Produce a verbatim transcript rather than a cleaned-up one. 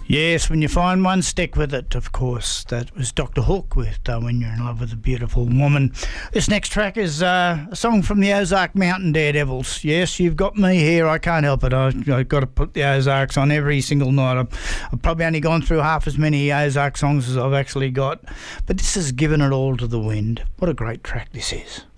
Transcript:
Yes, when you find one, stick with it, of course. That was Doctor Hook with uh, When You're in Love with a Beautiful Woman. This next track is uh, a song from the Ozark Mountain Daredevils. Yes, you've got me here. I can't help it. I, I've got to put the Ozarks on every single night. I've, I've probably only gone through half as many Ozark songs as I've actually got. But this is Giving It All to the Wind. What a great track this is.